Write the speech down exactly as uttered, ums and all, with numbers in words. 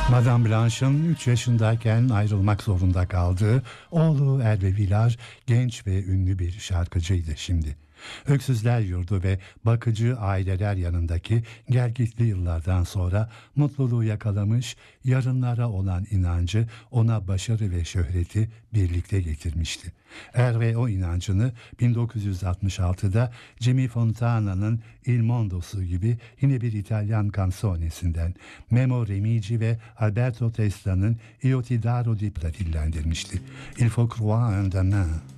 Madame Blanche'ın üç yaşındayken ayrılmak zorunda kaldığı oğlu Hervé Villard genç ve ünlü bir şarkıcıydı şimdi. Öksüzler Yurdu ve bakıcı aileler yanındaki gelgitli yıllardan sonra mutluluğu yakalamış, yarınlara olan inancı ona başarı ve şöhreti birlikte getirmişti. Hervé o inancını bin dokuz yüz altmış altıda Jimmy Fontana'nın Il Mondo'su gibi yine bir İtalyan kansonesinden, Memo Remigi ve Alberto Tesla'nın Io ti darò di Pra dillendirmişti. Il faut croire en demain.